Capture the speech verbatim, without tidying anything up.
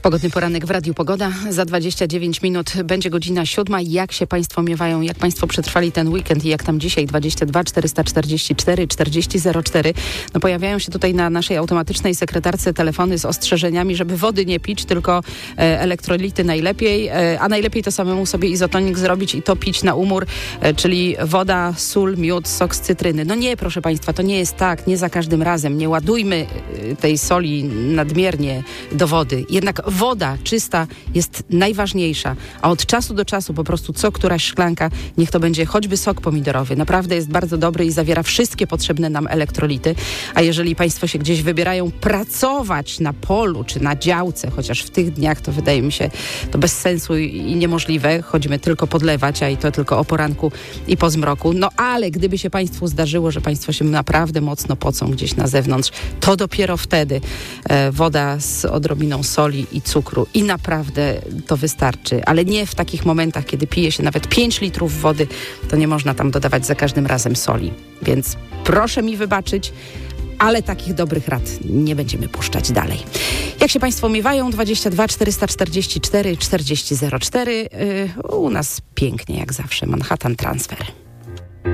Pogodny poranek w Radiu Pogoda. Za dwadzieścia dziewięć minut będzie godzina siódma. Jak się Państwo miewają, jak Państwo przetrwali ten weekend i jak tam dzisiaj dwadzieścia dwa czterysta czterdzieści cztery czterdzieści zero cztery. No pojawiają się tutaj na naszej automatycznej sekretarce telefony z ostrzeżeniami, żeby wody nie pić, tylko e, elektrolity najlepiej, e, a najlepiej to samemu sobie izotonik zrobić i to pić na umór, e, czyli woda, sól, miód, sok z cytryny. No nie, proszę Państwa, to nie jest tak, nie za każdym razem. Nie ładujmy e, tej soli nadmiernie do wody. Jednak woda czysta jest najważniejsza, a od czasu do czasu po prostu co któraś szklanka, niech to będzie choćby sok pomidorowy. Naprawdę jest bardzo dobry i zawiera wszystkie potrzebne nam elektrolity. A jeżeli Państwo się gdzieś wybierają pracować na polu czy na działce, chociaż w tych dniach to wydaje mi się to bez sensu i niemożliwe, choćby tylko podlewać, a i to tylko o poranku i po zmroku. No ale gdyby się Państwu zdarzyło, że Państwo się naprawdę mocno pocą gdzieś na zewnątrz, to dopiero wtedy e, woda z odrobiną soli i cukru i naprawdę to wystarczy, ale nie w takich momentach, kiedy pije się nawet pięć litrów wody, to nie można tam dodawać za każdym razem soli. Więc proszę mi wybaczyć, ale takich dobrych rad nie będziemy puszczać dalej. Jak się Państwo miewają? dwadzieścia dwa czterysta czterdzieści cztery czterdzieści zero cztery. Yy, u nas pięknie jak zawsze. Manhattan Transfer.